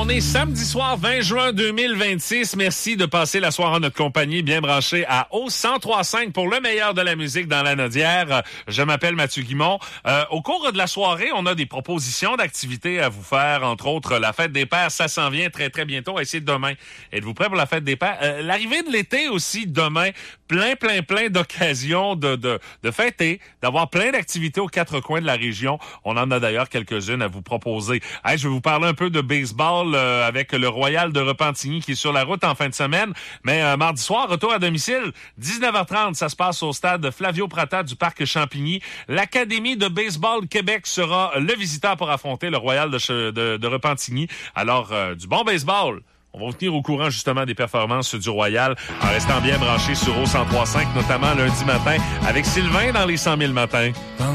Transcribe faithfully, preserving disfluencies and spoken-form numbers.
On est samedi soir, vingt juin deux mille vingt-six. Merci de passer la soirée en notre compagnie, bien branché à O cent trois cinq pour le meilleur de la musique dans la Nodière. Je m'appelle Mathieu Guimont. Euh, au cours de la soirée, on a des propositions d'activités à vous faire, entre autres la fête des pères. Ça s'en vient très, très bientôt. Et c'est demain. Êtes-vous prêts pour la fête des pères? Euh, l'arrivée de l'été aussi, demain. Plein, plein, plein d'occasions de, de, de fêter, d'avoir plein d'activités aux quatre coins de la région. On en a d'ailleurs quelques-unes à vous proposer. Hey, je vais vous parler un peu de baseball euh, avec le Royal de Repentigny qui est sur la route en fin de semaine. Mais euh, mardi soir, retour à domicile, dix-neuf heures trente, ça se passe au stade Flavio Prata du Parc Champigny. L'Académie de baseball Québec sera le visiteur pour affronter le Royal de, de, de Repentigny. Alors, euh, du bon baseball. On va vous tenir au courant justement des performances du Royal en restant bien branché sur O cent trois cinq, notamment lundi matin avec Sylvain dans les cent mille matins.